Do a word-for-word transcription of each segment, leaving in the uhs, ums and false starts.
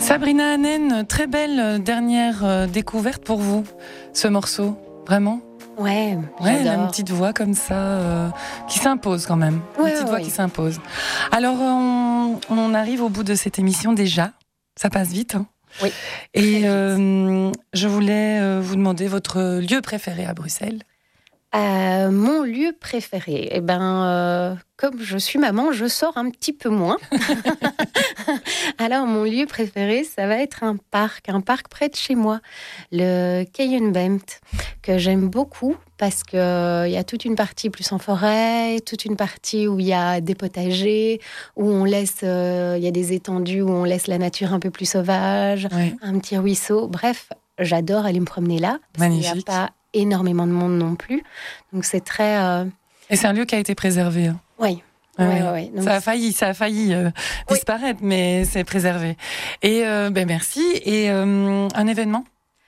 Sabrina Hanen, très belle dernière euh, découverte pour vous, ce morceau, vraiment. Ouais, ouais, j'adore. Elle a une petite voix comme ça, euh, qui s'impose quand même. Ouais, une petite ouais, voix ouais. qui s'impose. Alors, on, on arrive au bout de cette émission déjà. Ça passe vite. Hein. Oui. Et euh, je voulais euh, vous demander votre lieu préféré à Bruxelles. Euh, mon lieu préféré, eh ben, euh, comme je suis maman, je sors un petit peu moins. Alors, mon lieu préféré, ça va être un parc, un parc près de chez moi, le Keienbemt, que j'aime beaucoup parce qu'il euh, y a toute une partie plus en forêt, toute une partie où il y a des potagers, où on laisse, il euh, y a des étendues où on laisse la nature un peu plus sauvage, Oui. un petit ruisseau. Bref, j'adore aller me promener là. Parce Magnifique. qu'il n'y a pas énormément de monde non plus. Donc, c'est très... Euh... Et c'est un lieu qui a été préservé. Hein. Oui. Ouais, ouais, ouais. ouais. Donc, ça a failli, ça a failli euh, oui. disparaître, mais c'est préservé. Et euh, ben merci. Et euh, un événement ?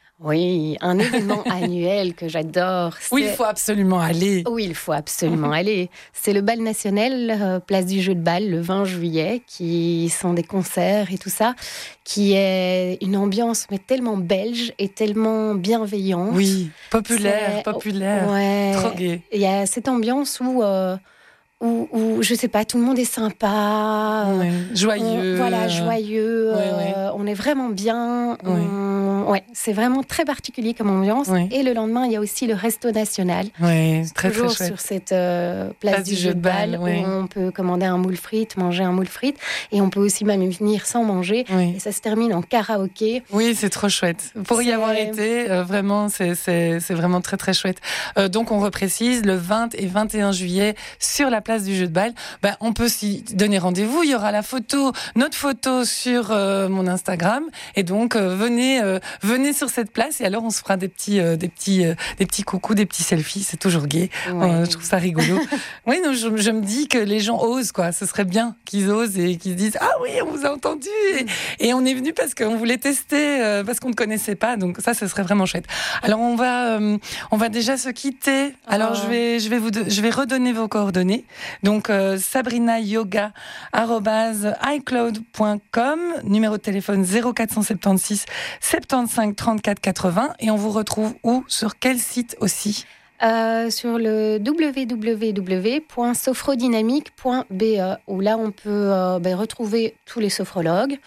Oui, un événement annuel que j'adore. Oui, il faut absolument aller. Oui, il faut absolument aller. C'est le bal national, euh, place du jeu de bal, le vingt juillet, qui sont des concerts et tout ça, qui est une ambiance mais tellement belge et tellement bienveillante. Oui, populaire, c'est... populaire, ouais. Trop gai. Il y a cette ambiance où... Euh, Où, où, je sais pas, tout le monde est sympa, ouais, joyeux. On, voilà, joyeux. Ouais, euh, ouais. On est vraiment bien. Ouais. On, ouais, c'est vraiment très particulier comme ambiance. Ouais. Et le lendemain, il y a aussi le resto national. Ouais, très toujours très chouette. sur cette euh, place, place du, du jeu de balle, balle ouais. où on peut commander un moule frites, manger un moule frites, et on peut aussi même venir sans manger. Ouais. Et ça se termine en karaoké. Oui, c'est trop chouette. Pour c'est... y avoir été, euh, vraiment, c'est, c'est, c'est vraiment très très chouette. Euh, donc on reprécise le vingt et vingt et un juillet sur la place du jeu de balle. Ben, on peut s'y donner rendez-vous. Il y aura la photo, notre photo sur euh, mon Instagram. Et donc euh, venez, euh, venez sur cette place. Et alors on se fera des petits, euh, des petits, euh, des petits coucous, des petits selfies. C'est toujours gai. Ouais. Euh, je trouve ça rigolo. oui, non, je, je me dis que les gens osent, quoi. Ce serait bien qu'ils osent et qu'ils se disent ah oui, on vous a entendu. Et, et on est venu parce qu'on voulait tester, euh, parce qu'on ne connaissait pas. Donc ça, ce serait vraiment chouette. Alors on va, euh, on va déjà se quitter. Alors oh. je vais, je vais vous, de, je vais redonner vos coordonnées. Donc Donc, euh, sabrina yoga arobase i cloud point com, numéro de téléphone zéro quatre cent soixante-seize soixante-quinze trente-quatre quatre-vingts. Et on vous retrouve où ? Sur quel site aussi ? Euh, sur le w w w point sophrodynamique point b e, où là on peut euh, ben, retrouver tous les sophrologues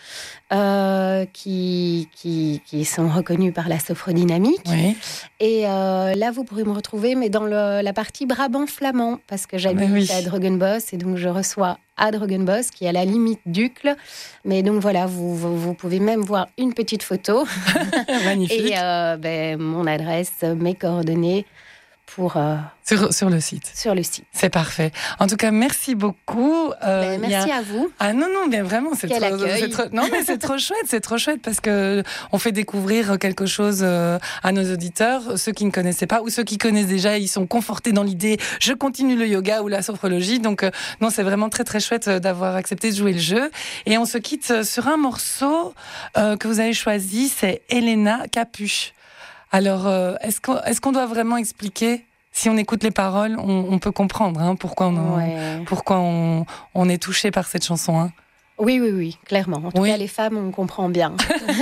euh, qui, qui, qui sont reconnus par la sophrodynamique. Oui. Et euh, là vous pourrez me retrouver, mais dans le, la partie Brabant flamand, parce que j'habite oui. à Drogenbos et donc je reçois à Drogenbos, qui est à la limite d'Uccle. Mais donc voilà, vous, vous, vous pouvez même voir une petite photo. Magnifique. Et euh, ben, mon adresse, mes coordonnées. Pour, euh, sur, sur le site. Sur le site. C'est parfait. En tout cas, merci beaucoup. Euh, ben, merci a... à vous. Ah non, non, bien vraiment, c'est Quel trop, c'est trop... Non, mais c'est trop chouette, c'est trop chouette parce que on fait découvrir quelque chose à nos auditeurs, ceux qui ne connaissaient pas ou ceux qui connaissent déjà, ils sont confortés dans l'idée, je continue le yoga ou la sophrologie. Donc, euh, non, c'est vraiment très, très chouette d'avoir accepté de jouer le jeu. Et on se quitte sur un morceau euh, que vous avez choisi, c'est Elena Capuche. Alors, euh, est-ce qu'on, est-ce qu'on doit vraiment expliquer ? Si on écoute les paroles, on, on peut comprendre hein, pourquoi, on, ouais. pourquoi on, on est touché par cette chanson. Hein. Oui, oui, oui, clairement. En tout oui. cas, les femmes, on comprend bien.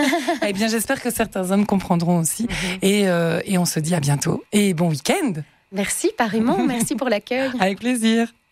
Eh bien, j'espère que certains hommes comprendront aussi. Mm-hmm. Et, euh, et on se dit à bientôt. Et bon week-end. Merci, pareillement. Merci pour l'accueil. Avec plaisir.